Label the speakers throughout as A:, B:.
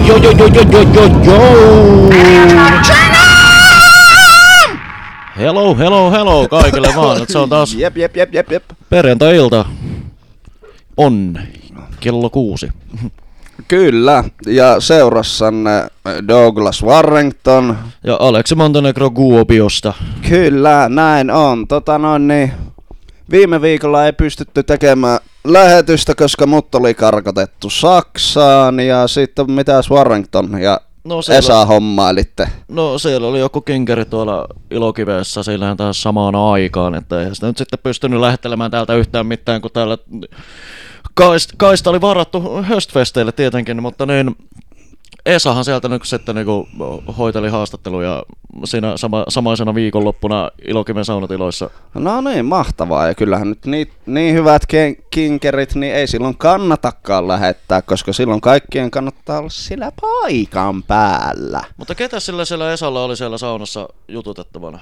A: Hello kaikille vaan. Se on taas
B: Jep.
A: perjantai-ilta. On kello 6.
B: Kyllä, ja seurassanne Douglas Warrington.
A: Ja Aleksi Montenegro Kuopiosta.
B: Kyllä, näin on. Viime viikolla ei pystytty tekemään lähetystä, koska mut oli karkotettu Saksaan. Ja sitten mitäs Warrington ja Esa hommailitte?
A: No siellä oli joku kinkeri tuolla Ilokiveessä sillähän taas samaan aikaan, että eihän sitä nyt sitten pystynyt lähettelemään täältä yhtään mitään, kun täällä kaista oli varattu Höstfesteille tietenkin, mutta niin Esahan sieltä nyt sitten niinku hoiteli haastatteluja siinä samaisena viikonloppuna Ilokiven saunatiloissa.
B: No niin, mahtavaa. Ja kyllähän nyt niin hyvät kinkerit, niin ei silloin kannatakaan lähettää, koska silloin kaikkien kannattaa olla sillä paikan päällä.
A: Mutta ketä siellä Esalla oli siellä saunassa jututettavana?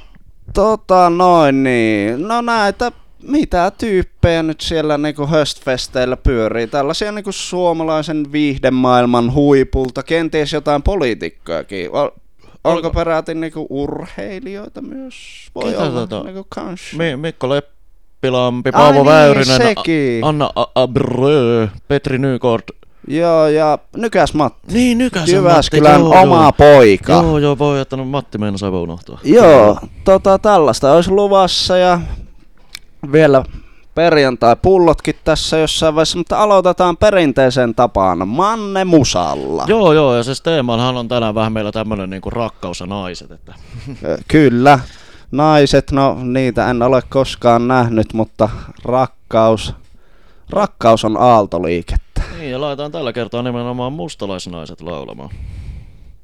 B: No näitä mitä tyyppejä nyt siellä niinku Höstfesteillä pyörii? Tällaisia niinku suomalaisen viihdemaailman huipulta, kenties jotain poliitikkojakin. Onko peräti niinku urheilijoita myös? Voi
A: ketä
B: olla niinku kans.
A: Mikko Leppilampi, Paavo Väyrynen, Anna Abreu, Petri Nykort.
B: Joo, ja Nykäs Matti.
A: Niin, Nykäs
B: Jyväskylän
A: Matti,
B: oma poika.
A: Joo, voi, että Matti meinasi aivan unohtua.
B: Joo, tällaista olisi luvassa ja vielä perjantai-pullotkin tässä jossain vaiheessa, mutta aloitetaan perinteisen tapaan Manne Musalla.
A: Joo, ja siis teemallahan on tänään vähän meillä tämmönen niinku rakkaus ja naiset, että
B: Kyllä, naiset, no niitä en ole koskaan nähnyt, mutta rakkaus on aaltoliikettä.
A: niin, ja laitetaan tällä kertaa nimenomaan mustalaisnaiset laulamaan.